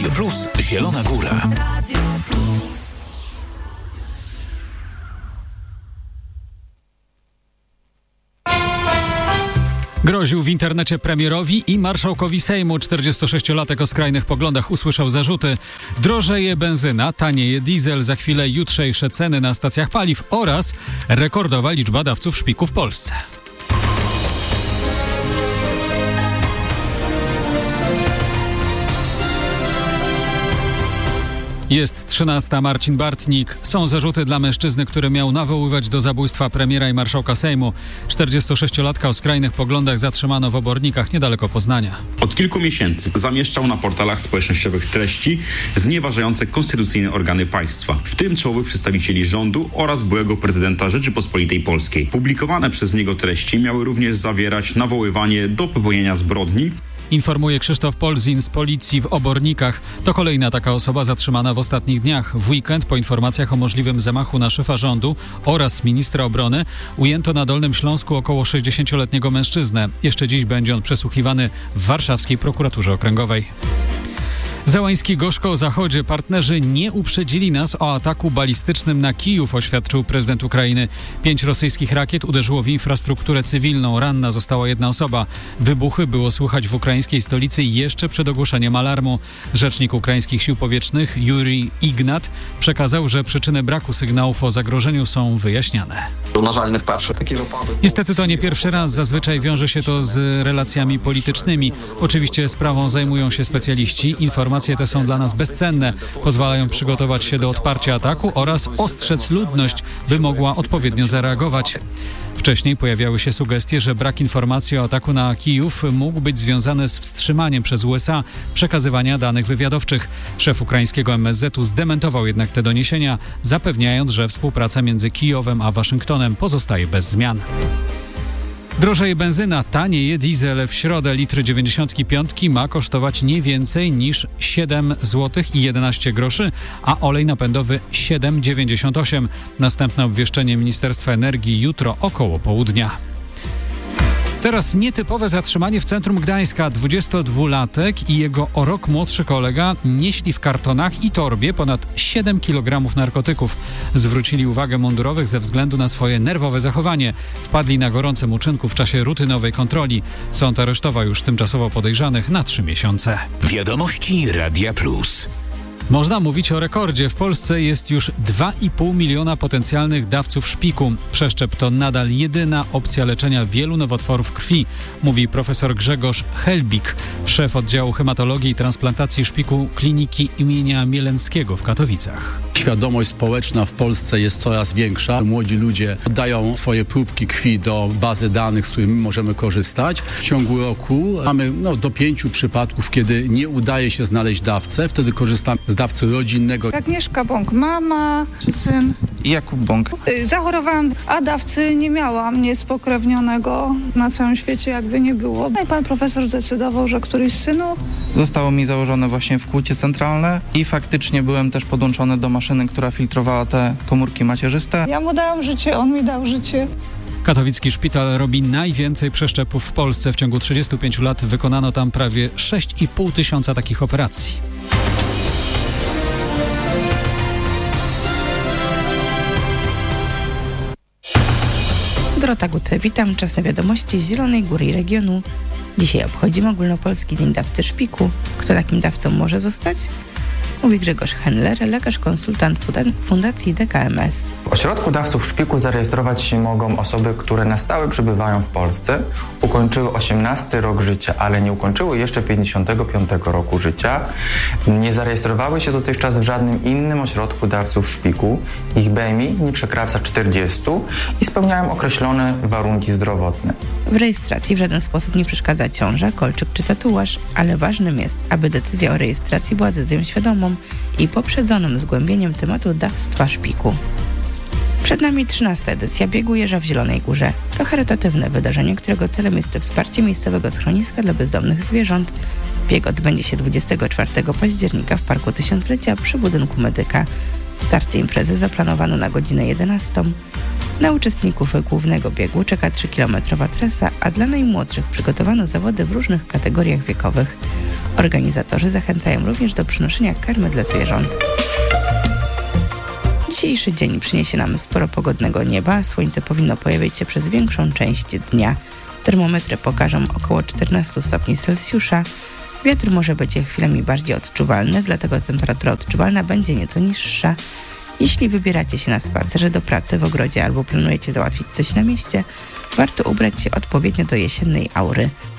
Radio Plus Zielona Góra. Groził w internecie premierowi i marszałkowi Sejmu. 46-latek o skrajnych poglądach usłyszał zarzuty. Drożeje benzyna, tanieje diesel, za chwilę jutrzejsze ceny na stacjach paliw oraz rekordowa liczba dawców szpiku w Polsce. Jest 13. Marcin Bartnik. Są zarzuty dla mężczyzny, który miał nawoływać do zabójstwa premiera i marszałka Sejmu. 46-latka o skrajnych poglądach zatrzymano w Obornikach niedaleko Poznania. Od kilku miesięcy zamieszczał na portalach społecznościowych treści znieważające konstytucyjne organy państwa, w tym czołowych przedstawicieli rządu oraz byłego prezydenta Rzeczypospolitej Polskiej. Publikowane przez niego treści miały również zawierać nawoływanie do popełnienia zbrodni. Informuje Krzysztof Polzin z policji w Obornikach. To kolejna taka osoba zatrzymana w ostatnich dniach. W weekend po informacjach o możliwym zamachu na szefa rządu oraz ministra obrony ujęto na Dolnym Śląsku około 60-letniego mężczyznę. Jeszcze dziś będzie on przesłuchiwany w warszawskiej prokuraturze okręgowej. Zełański gorzko o Zachodzie. Partnerzy nie uprzedzili nas o ataku balistycznym na Kijów, oświadczył prezydent Ukrainy. 5 rosyjskich rakiet uderzyło w infrastrukturę cywilną. Ranna została jedna osoba. Wybuchy było słychać w ukraińskiej stolicy jeszcze przed ogłoszeniem alarmu. Rzecznik ukraińskich sił powietrznych Jurij Ignat przekazał, że przyczyny braku sygnałów o zagrożeniu są wyjaśniane. Niestety to nie pierwszy raz. Zazwyczaj wiąże się to z relacjami politycznymi. Oczywiście sprawą zajmują się specjaliści. Informacje te są dla nas bezcenne. Pozwalają przygotować się do odparcia ataku oraz ostrzec ludność, by mogła odpowiednio zareagować. Wcześniej pojawiały się sugestie, że brak informacji o ataku na Kijów mógł być związany z wstrzymaniem przez USA przekazywania danych wywiadowczych. Szef ukraińskiego MSZ-u zdementował jednak te doniesienia, zapewniając, że współpraca między Kijowem a Waszyngtonem pozostaje bez zmian. Drożeje benzyna, tanieje diesel. W środę litr 95 ma kosztować nie więcej niż 7 zł i 11 groszy, a olej napędowy 7,98. Następne obwieszczenie Ministerstwa Energii jutro około południa. Teraz nietypowe zatrzymanie w centrum Gdańska. 22-latek i jego o rok młodszy kolega nieśli w kartonach i torbie ponad 7 kg narkotyków. Zwrócili uwagę mundurowych ze względu na swoje nerwowe zachowanie. Wpadli na gorącym uczynku w czasie rutynowej kontroli. Sąd aresztował już tymczasowo podejrzanych na 3 miesiące. Wiadomości Radia Plus. Można mówić o rekordzie. W Polsce jest już 2,5 miliona potencjalnych dawców szpiku. Przeszczep to nadal jedyna opcja leczenia wielu nowotworów krwi, mówi profesor Grzegorz Helbik, szef oddziału hematologii i transplantacji szpiku Kliniki imienia Mielenckiego w Katowicach. Świadomość społeczna w Polsce jest coraz większa. Młodzi ludzie oddają swoje próbki krwi do bazy danych, z których możemy korzystać. W ciągu roku mamy do 5 przypadków, kiedy nie udaje się znaleźć dawcę. Wtedy korzystamy z dawcy rodzinnego. Agnieszka Bąk, mama czy syn. I Jakub Bąk. Zachorowałam, a dawcy nie miałam, nic spokrewnionego na całym świecie jakby nie było. No i pan profesor zdecydował, że któryś z synów. Zostało mi założone właśnie wkłucie centralne i faktycznie byłem też podłączony do maszyny, która filtrowała te komórki macierzyste. Ja mu dałam życie, on mi dał życie. Katowicki szpital robi najwięcej przeszczepów w Polsce. W ciągu 35 lat wykonano tam prawie 6,5 tysiąca takich operacji. Dorota Gute, witam. Czas na wiadomości z Zielonej Góry i regionu. Dzisiaj obchodzimy Ogólnopolski Dzień Dawcy Szpiku. Kto takim dawcą może zostać? Mówi Grzegorz Henler, lekarz-konsultant Fundacji DKMS. W ośrodku dawców szpiku zarejestrować się mogą osoby, które na stałe przebywają w Polsce, ukończyły 18 rok życia, ale nie ukończyły jeszcze 55 roku życia, nie zarejestrowały się dotychczas w żadnym innym ośrodku dawców szpiku, ich BMI nie przekracza 40 i spełniają określone warunki zdrowotne. W rejestracji w żaden sposób nie przeszkadza ciąża, kolczyk czy tatuaż, ale ważnym jest, aby decyzja o rejestracji była decyzją świadomą i poprzedzonym zgłębieniem tematu dawstwa szpiku. Przed nami 13. edycja Biegu Jeża w Zielonej Górze. To charytatywne wydarzenie, którego celem jest wsparcie miejscowego schroniska dla bezdomnych zwierząt. Bieg odbędzie się 24 października w Parku Tysiąclecia przy budynku Medyka. Start imprezy zaplanowano na godzinę 11. Na uczestników głównego biegu czeka 3-kilometrowa trasa, a dla najmłodszych przygotowano zawody w różnych kategoriach wiekowych. Organizatorzy zachęcają również do przynoszenia karmy dla zwierząt. Dzisiejszy dzień przyniesie nam sporo pogodnego nieba, słońce powinno pojawić się przez większą część dnia. Termometry pokażą około 14 stopni Celsjusza. Wiatr może być chwilami bardziej odczuwalny, dlatego temperatura odczuwalna będzie nieco niższa. Jeśli wybieracie się na spacer do pracy w ogrodzie albo planujecie załatwić coś na mieście, warto ubrać się odpowiednio do jesiennej aury.